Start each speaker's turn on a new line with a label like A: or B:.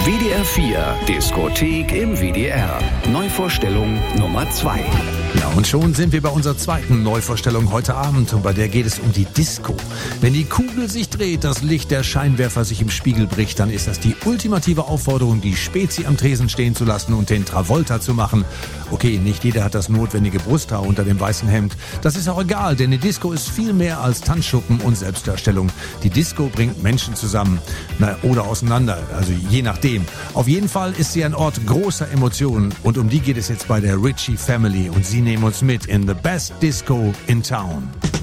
A: WDR 4 Diskothek im WDR. Neuvorstellung Nummer 2.
B: Ja, und schon sind wir bei unserer zweiten Neuvorstellung heute Abend und bei der geht es um die Disco. Wenn die Kugel sich dreht, das Licht der Scheinwerfer sich im Spiegel bricht, dann ist das die ultimative Aufforderung, die Spezi am Tresen stehen zu lassen und den Travolta zu machen. Okay, nicht jeder hat das notwendige Brusthaar unter dem weißen Hemd. Das ist auch egal, denn die Disco ist viel mehr als Tanzschuppen und Selbstdarstellung. Die Disco bringt Menschen zusammen. Oder auseinander, also je nachdem. Auf jeden Fall ist sie ein Ort großer Emotionen und um die geht es jetzt bei der Ritchie Family und sie nehmen uns mit in the best disco in town.